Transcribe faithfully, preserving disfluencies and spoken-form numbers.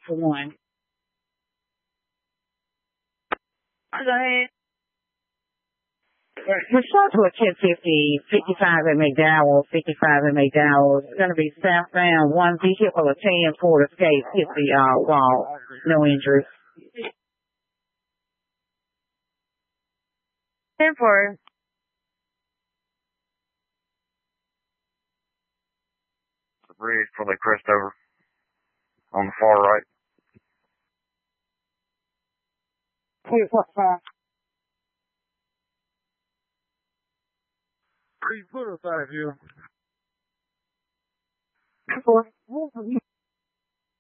for one. Go ahead. Response to a ten fifty, fifty-five at McDowell, fifty-five at McDowell. It's going to be southbound, one vehicle, a ten Ford Escape, hit the uh, wall. No injuries. ten four. The bridge, probably crest over on the far right. Two, what, five? Three foot or five, you. Four.